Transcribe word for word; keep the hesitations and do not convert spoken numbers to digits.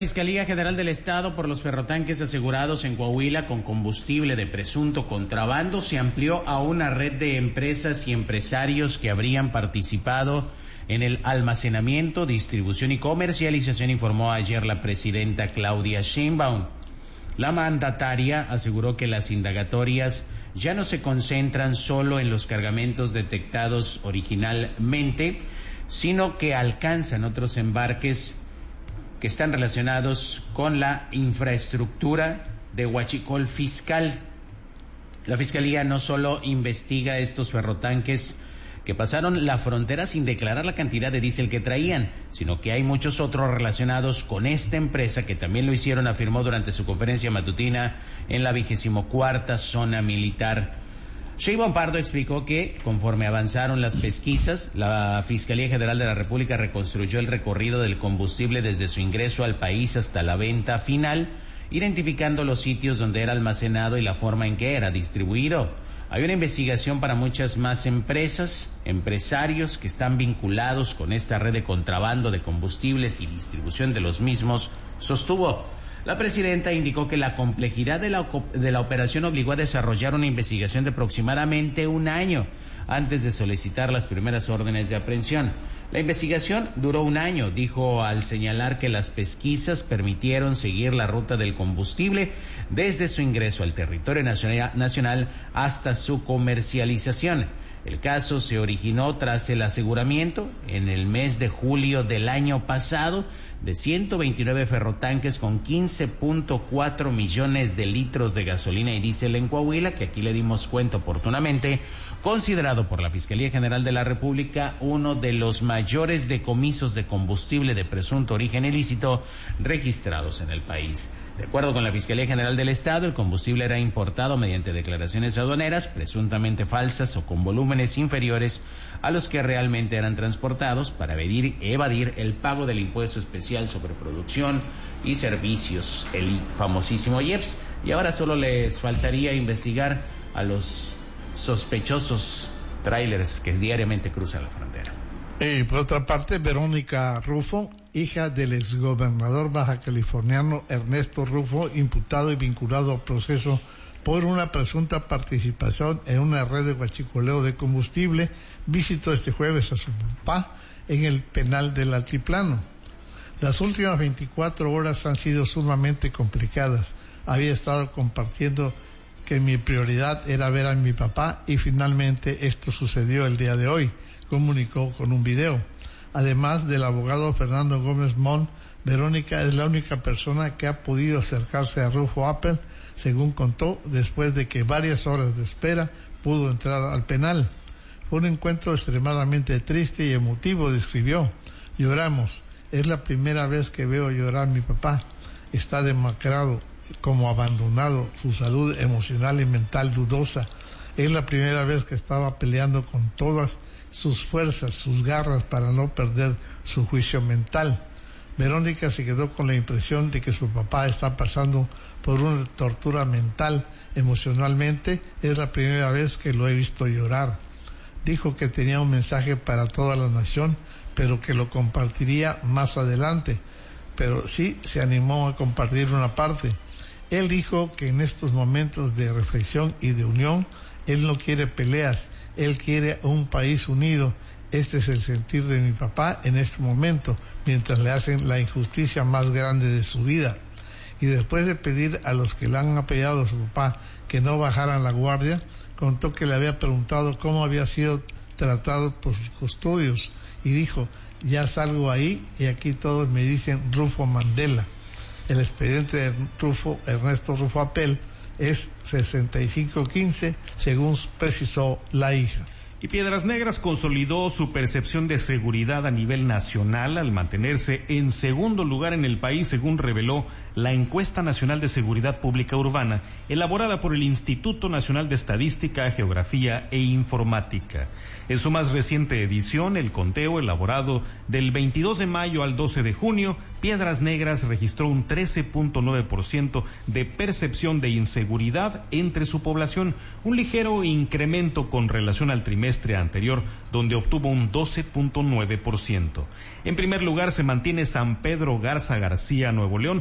Fiscalía General del Estado por los ferrotanques asegurados en Coahuila con combustible de presunto contrabando se amplió a una red de empresas y empresarios que habrían participado en el almacenamiento, distribución y comercialización, informó ayer la presidenta Claudia Sheinbaum. La mandataria aseguró que las indagatorias ya no se concentran solo en los cargamentos detectados originalmente, sino que alcanzan otros embarques que están relacionados con la infraestructura de huachicol fiscal. La Fiscalía no solo investiga estos ferrotanques que pasaron la frontera sin declarar la cantidad de diésel que traían, sino que hay muchos otros relacionados con esta empresa que también lo hicieron, afirmó durante su conferencia matutina en la vigésimo cuarta zona militar. Sheinbaum Pardo explicó que, conforme avanzaron las pesquisas, la Fiscalía General de la República reconstruyó el recorrido del combustible desde su ingreso al país hasta la venta final, identificando los sitios donde era almacenado y la forma en que era distribuido. Hay una investigación para muchas más empresas, empresarios que están vinculados con esta red de contrabando de combustibles y distribución de los mismos, sostuvo. La presidenta indicó que la complejidad de la, de la operación obligó a desarrollar una investigación de aproximadamente un año antes de solicitar las primeras órdenes de aprehensión. La investigación duró un año, dijo, al señalar que las pesquisas permitieron seguir la ruta del combustible desde su ingreso al territorio nacional hasta su comercialización. El caso se originó tras el aseguramiento en el mes de julio del año pasado de ciento veintinueve ferrotanques con quince punto cuatro millones de litros de gasolina y diésel en Coahuila, que aquí le dimos cuenta oportunamente, considerado por la Fiscalía General de la República uno de los mayores decomisos de combustible de presunto origen ilícito registrados en el país. De acuerdo con la Fiscalía General del Estado, el combustible era importado mediante declaraciones aduaneras presuntamente falsas o con volúmenes inferiores a los que realmente eran transportados para evadir, evadir el pago del impuesto especial sobre producción y servicios, el famosísimo I E P S. Y ahora solo les faltaría investigar a los sospechosos tráilers que diariamente cruzan la frontera. Y por otra parte, Verónica Rufo, hija del exgobernador baja californiano Ernesto Rufo, imputado y vinculado al proceso por una presunta participación en una red de huachicoleo de combustible, visitó este jueves a su papá en el penal del Altiplano. Las últimas veinticuatro horas han sido sumamente complicadas. Había estado compartiendo que mi prioridad era ver a mi papá y finalmente esto sucedió el día de hoy, comunicó con un video. Además del abogado Fernando Gómez Mon, Verónica es la única persona que ha podido acercarse a Rufo Appel, según contó, después de que varias horas de espera pudo entrar al penal. Fue un encuentro extremadamente triste y emotivo, describió. Lloramos. Es la primera vez que veo llorar a mi papá. Está demacrado, como abandonado, su salud emocional y mental dudosa. Es la primera vez que estaba peleando con todas sus fuerzas, sus garras para no perder su juicio mental. Verónica se quedó con la impresión de que su papá está pasando por una tortura mental, emocionalmente. Es la primera vez que lo he visto llorar. Dijo que tenía un mensaje para toda la nación, pero que lo compartiría más adelante. Pero sí se animó a compartir una parte. Él dijo que en estos momentos de reflexión y de unión, él no quiere peleas, él quiere un país unido. Este es el sentir de mi papá en este momento, mientras le hacen la injusticia más grande de su vida. Y después de pedir a los que le han apoyado a su papá que no bajaran la guardia, contó que le había preguntado cómo había sido tratado por sus custodios y dijo, ya salgo ahí y aquí todos me dicen Rufo Mandela. El expediente de Rufo, Ernesto Rufo Appel, es sesenta y cinco quince, según precisó la hija. Y Piedras Negras consolidó su percepción de seguridad a nivel nacional al mantenerse en segundo lugar en el país, según reveló la Encuesta Nacional de Seguridad Pública Urbana, elaborada por el Instituto Nacional de Estadística, Geografía e Informática. En su más reciente edición, el conteo elaborado del veintidós de mayo al doce de junio, Piedras Negras registró un trece punto nueve por ciento de percepción de inseguridad entre su población, un ligero incremento con relación al trimestre semestre anterior, donde obtuvo un doce punto nueve por ciento. En primer lugar se mantiene San Pedro Garza García, Nuevo León,